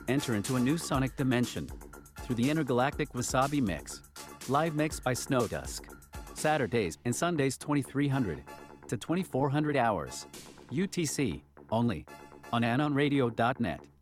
Enter into a new sonic dimension through the intergalactic Wasabi Mix. Live mix by Snowdusk. Saturdays and Sundays 2300 to 2400 hours. UTC only on anonradio.net.